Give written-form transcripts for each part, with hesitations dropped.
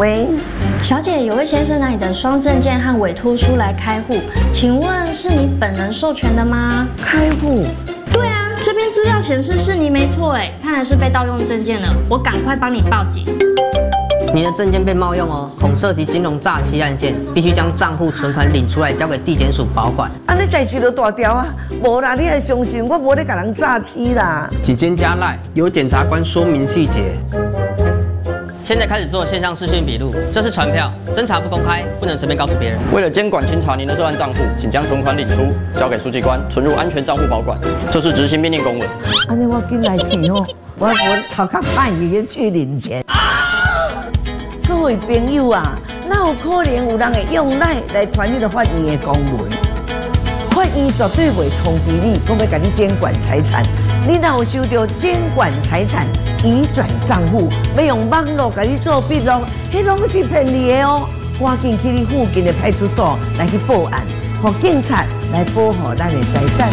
喂， 小姐，有位先生拿你的双证件和委托书来开户，请问是你本人授权的吗？ 开户？ 对啊，这边资料显示是你没错哎，看来是被盗用证件了，我赶快帮你报警。 你的证件被冒用哦，恐涉及金融诈欺案件，必须将账户存款领出来交给地检署保管。 你代志就大条啊，无啦，你要相信我，无咧甲人诈欺啦。 请先加赖，由检察官说明细节。 现在开始做线上视讯笔录，这是传票，侦查不公开，不能随便告诉别人。 为了监管清查您的涉案账户，请将存款领出，交给书记官存入安全账户保管。这是执行命令公文。 安尼我紧来去哦，我头壳歹去去领钱。各位朋友啊，哪有可能有人会用赖来传你的法院的公文？法院绝对袂通知你，讲要甲你监管财产。你若有收到监管财产移转账户，要用网络甲你做笔录，迄拢是骗你的哦。赶紧去你附近的派出所来去报案，让警察来保护咱的财产。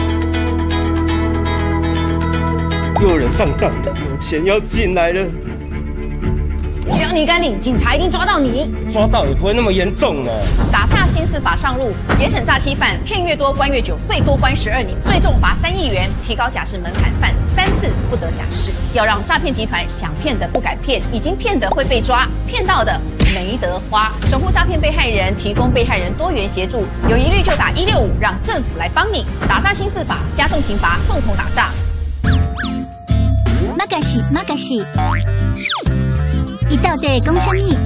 又有人上当了，有钱要进来了。 只要你敢领，警察一定抓到你。 抓到也不会那么严重呢。 打诈新四法上路，严惩诈欺犯，骗越多关越久，最多关12年，最重罚3亿元，提高假释门槛，犯3次不得假释。要让诈骗集团想骗的不敢骗，已经骗的会被抓，骗到的没得花。守护诈骗被害人，提供被害人多元协助，有疑虑就打165，让政府来帮你。打诈新四法，加重刑罚，共同打诈。 马嘎西，伊到底讲什么？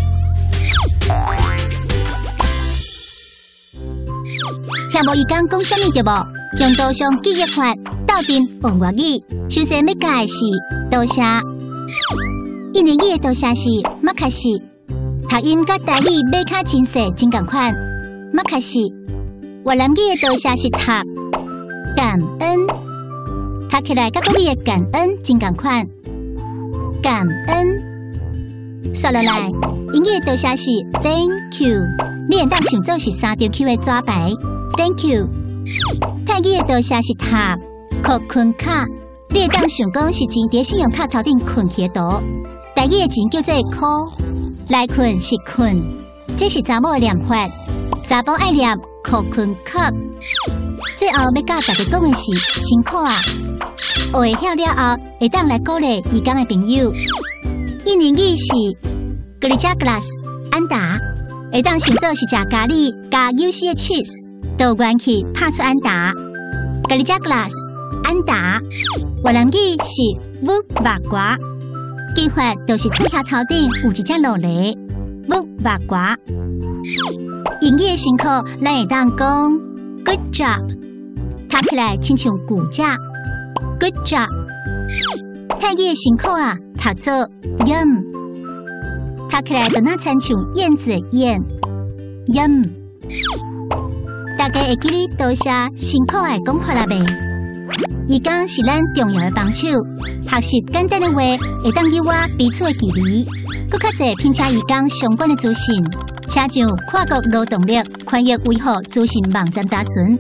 听无伊讲什么对无？用刀上记忆法，斗阵学外语。首先要教的是多谢，印尼语的多谢是马卡西，读音甲台语马卡真细真共款。马卡西，越南语的多谢是读感恩。读起来甲国语的感恩真共款，感恩。说落来，英语的多谢是 Thank you， 你会当想做是3条 Q 的纸牌 Thank you。泰语的多谢是读靠困卡，你会当想讲是钱伫信用卡头顶困起的图。台语的钱叫做靠，来困是困，这是查某的念法，查甫爱念靠困卡。最后要教大家讲的是辛苦啊！学会晓了后，会当来鼓励义工的朋友。印尼语是 Kerja Keras 安达，会当想做是食咖喱加有丝的 cheese， 到园去拍出安达。Kerja Keras 安达，越南语是 Vuk Vakwa， 记法就是嘴下头顶有一只落梨 Vuk Vakwa。英语的辛苦，咱会当讲 Good job， 读起来亲像骨架。Good job， 泰语的辛苦啊，读做 yum， 读起来就那亲像燕子的燕 yum。大家会记哩多谢辛苦的讲法啦袂？义工是咱重要的帮手，学习简单的话会当有我彼此的距离，更较侪拼车义工相关的资讯，请上跨国劳动力权益维护资讯网站查询。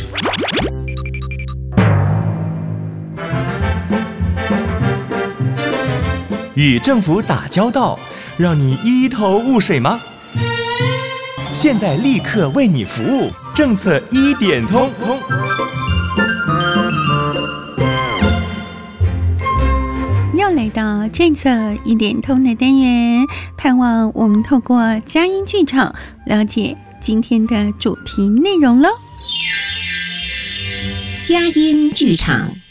与政府打交道，让你一头雾水吗？现在立刻为你服务，政策一点通。 又来到政策一点通的单元，盼望我们透过佳音剧场了解今天的主题内容喽。 佳音剧场。